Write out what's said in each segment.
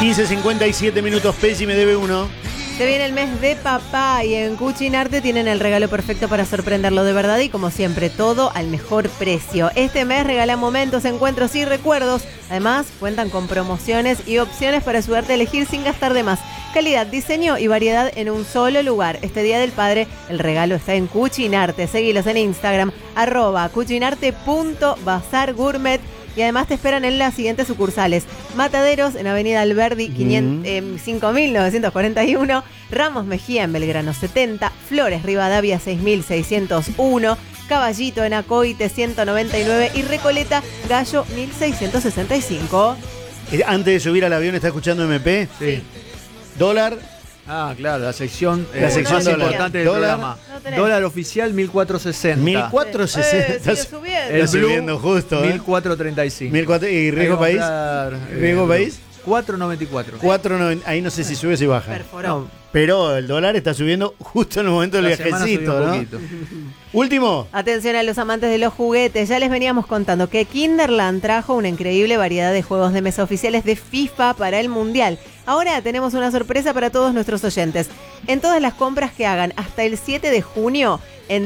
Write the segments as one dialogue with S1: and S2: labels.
S1: 15:57 minutos. Pesi me debe uno.
S2: Se viene el mes de papá y en Cucinarte tienen el regalo perfecto para sorprenderlo de verdad y como siempre todo al mejor precio. Este mes regalan momentos, encuentros y recuerdos. Además cuentan con promociones y opciones para ayudarte a elegir sin gastar de más. Calidad, diseño y variedad en un solo lugar. Este Día del Padre el regalo está en Cucinarte. Seguilos en Instagram @cucinarte.bazargourmet. Y además te esperan en las siguientes sucursales: Mataderos en Avenida Alberdi 5941, Ramos Mejía en Belgrano 70, Flores Rivadavia 6601, Caballito en Acoite 199 y Recoleta Gallo 1665.
S1: Antes de subir al avión, ¿está escuchando MP?
S3: Sí.
S1: Dólar.
S3: Ah, claro, la sección
S1: La sección
S3: más
S1: dólar.
S3: importante del
S1: Dólar.
S3: programa.
S2: No tenés.
S3: Dólar oficial 1460.
S1: 1460.
S2: Sigue subiendo.
S3: El
S1: Está
S3: blue,
S1: subiendo justo.
S3: 1435.
S1: 1400. ¿Y riesgo país? ¿Riesgo país?
S3: 494.
S1: 4.90. Ahí no sé si sube o si baja.
S2: Perforó.
S3: No,
S1: Pero el dólar está subiendo justo en el momento del
S3: la semana
S1: viajecito,
S3: subió un
S1: ¿no?
S3: poquito.
S1: Último.
S2: Atención a los amantes de los juguetes, ya les veníamos contando que Kinderland trajo una increíble variedad de juegos de mesa oficiales de FIFA para el Mundial. Ahora tenemos una sorpresa para todos nuestros oyentes. En todas las compras que hagan hasta el 7 de junio en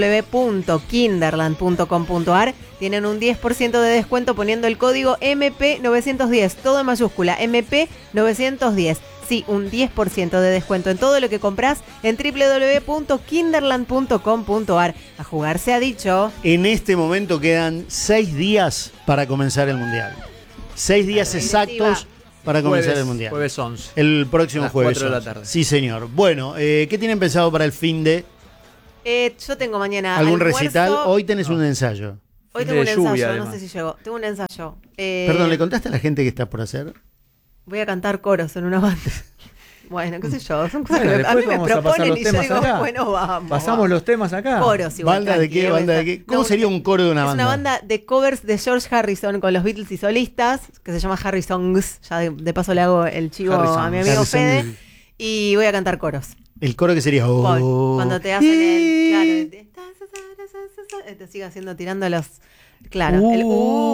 S2: www.kinderland.com.ar tienen un 10% de descuento poniendo el código MP910, todo en mayúscula, MP910. Sí, un 10% de descuento en todo lo que compras en www.kinderland.com.ar. A jugar se ha dicho.
S1: En este momento quedan 6 días para comenzar el Mundial. 6 días exactos para comenzar el Mundial.
S3: Jueves 11.
S1: El próximo
S3: A las
S1: jueves.
S3: 4 de la tarde.
S1: Sí, señor. Bueno, ¿qué tienen pensado para el fin de
S2: Yo tengo mañana
S1: algún
S2: almuerzo.
S1: recital? Hoy tenés un ensayo.
S2: Hoy
S3: Fin
S2: tengo un
S3: de
S2: ensayo,
S3: lluvia,
S2: no
S3: además.
S2: sé si llego. Tengo un ensayo.
S1: Perdón, ¿le contaste a la gente que estás por hacer?
S2: Voy a cantar coros en una banda. Bueno, qué sé yo, son cosas
S3: Bueno,
S2: que a mí
S3: después
S2: me
S3: vamos a pasar
S2: proponen
S3: los
S2: y yo
S3: temas
S2: digo,
S3: acá.
S2: bueno, vamos.
S3: Pasamos los temas acá.
S2: Coros igual.
S1: ¿Banda de qué?
S2: tranqui,
S1: ¿Banda de qué? ¿Cómo sería un coro de una
S2: Es
S1: banda?
S2: una banda de covers de George Harrison con los Beatles y solistas, que se llama Harrisongs. Ya de paso le hago el chivo
S3: Harrison.
S2: a mi amigo
S1: Harrison.
S2: Fede. Y voy a cantar coros.
S1: El coro que sería...
S2: Cuando te hacen el... Claro, te sigue haciendo tirando los... Claro, el...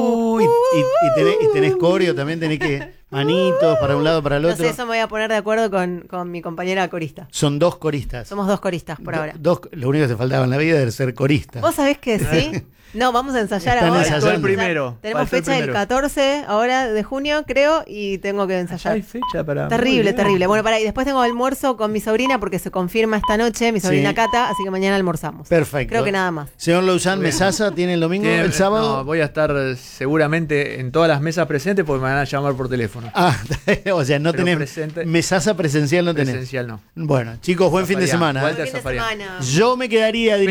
S1: y tenés coreo también, tenés que... Manitos para un lado, para el
S2: No
S1: otro.
S2: sé, eso me voy a poner de acuerdo con mi compañera corista.
S1: Son 2 coristas.
S2: Somos 2 coristas por ahora.
S1: Lo único que te faltaba en la vida era ser corista.
S2: ¿Vos sabés que sí? No, vamos a ensayar
S1: Están
S2: ahora.
S1: ensayando.
S3: Faltó el primero.
S2: Tenemos
S3: Faltó el
S2: fecha el
S3: primero.
S2: 14 ahora de junio, creo, y tengo que ensayar.
S3: Hay fecha para...
S2: Terrible,
S3: Muy bien.
S2: terrible. Bueno, y después tengo almuerzo con mi sobrina porque se confirma esta noche, mi sobrina
S1: Sí.
S2: Cata, así que mañana almorzamos.
S1: Perfecto.
S2: Creo que nada más.
S1: Señor Lausanne, Mesasa, ¿tiene el domingo?
S3: Tiene-
S1: ¿El sábado?
S3: No, voy a estar seguramente en todas las mesas presentes porque me van a llamar por teléfono.
S1: Ah, o sea, no
S3: Pero
S1: tenés...
S3: presente-
S1: Mesasa presencial no tenés.
S3: Presencial no.
S1: Bueno, chicos, buen fin de
S3: Zafaría.
S1: semana.
S3: Walter
S2: Buen fin de
S3: Zafaría.
S2: semana.
S1: Yo me quedaría...